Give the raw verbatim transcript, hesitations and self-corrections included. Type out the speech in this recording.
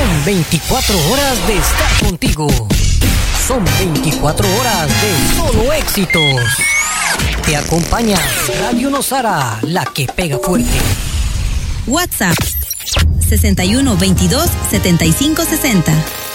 Son veinticuatro horas de estar contigo. Son veinticuatro horas de solo éxitos. Te acompaña Radio Nosara, la que pega fuerte. WhatsApp sesenta y uno veintidós setenta y cinco sesenta.